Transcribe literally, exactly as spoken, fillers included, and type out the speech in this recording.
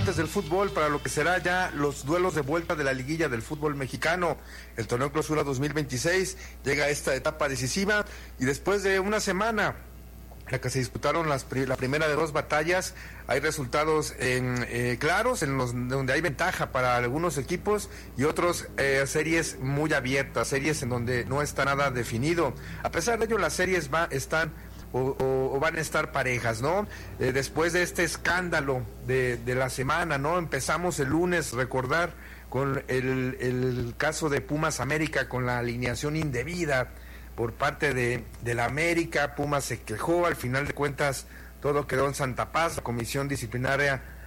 amantes del fútbol para lo que será ya los duelos de vuelta de la liguilla del fútbol mexicano. El torneo Clausura dos mil veintiséis llega a esta etapa decisiva y después de una semana en la que se disputaron las, la primera de dos batallas, hay resultados en, eh, claros, en los donde hay ventaja para algunos equipos y otros eh, series muy abiertas, series en donde no está nada definido. A pesar de ello, las series va, están o, o, o van a estar parejas, ¿no? Eh, después de este escándalo de, de la semana, ¿no? Empezamos el lunes, recordar, con el, el caso de Pumas América, con la alineación indebida por parte de, de la América. Pumas se quejó, al final de cuentas todo quedó en Santa Paz, la comisión disciplinaria